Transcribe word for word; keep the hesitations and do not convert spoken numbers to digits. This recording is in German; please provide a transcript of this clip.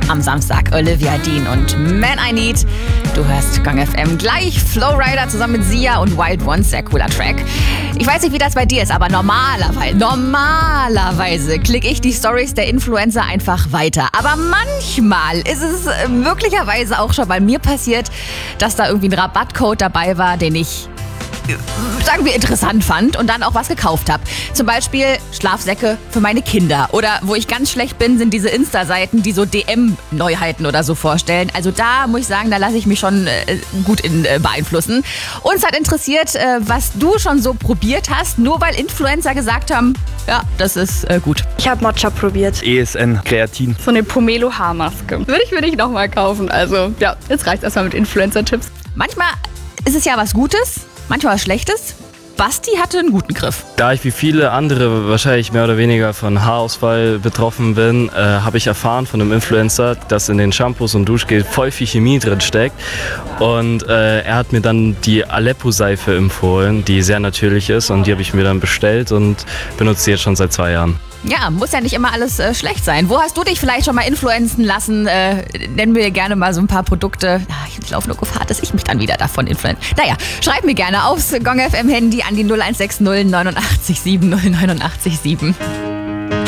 am Samstag. Olivia Dean und Man I Need. Du hörst Gong F M. Gleich Flowrider zusammen mit Sia und Wild Ones, sehr cooler Track. Ich weiß nicht, wie das bei dir ist, aber normalerweise, normalerweise klicke ich die Stories der Influencer einfach weiter. Aber manchmal ist es möglicherweise auch schon bei mir passiert, dass da irgendwie ein Rabattcode dabei war, den ich, sagen wir, interessant fand und dann auch was gekauft habe. Zum Beispiel Schlafsäcke für meine Kinder. Oder wo ich ganz schlecht bin, sind diese Insta-Seiten, die so D M-Neuheiten oder so vorstellen. Also da muss ich sagen, da lasse ich mich schon äh, gut in, äh, beeinflussen. Uns hat interessiert, äh, was du schon so probiert hast, nur weil Influencer gesagt haben, ja, das ist äh, gut. Ich habe Matcha probiert. E S N Kreatin. So eine Pomelo-Haarmaske. Würde ich mir nicht nochmal kaufen. Also ja, jetzt reicht erstmal mit Influencer-Tipps. Manchmal ist es ja was Gutes, manchmal was Schlechtes. Basti hatte einen guten Griff. Da ich wie viele andere wahrscheinlich mehr oder weniger von Haarausfall betroffen bin, äh, habe ich erfahren von einem Influencer, dass in den Shampoos und Duschgel voll viel Chemie drin steckt. Und äh, er hat mir dann die Aleppo-Seife empfohlen, die sehr natürlich ist, und die habe ich mir dann bestellt und benutze sie jetzt schon seit zwei Jahren. Ja, muss ja nicht immer alles äh, schlecht sein. Wo hast du dich vielleicht schon mal influenzen lassen? Äh, nennen wir gerne mal so ein paar Produkte. Ja, ich laufe nur Gefahr, dass ich mich dann wieder davon influenze. Naja, schreib mir gerne aufs Gong F M Handy an die null eins sechs null neunundachtzig sieben null neunundachtzig sieben.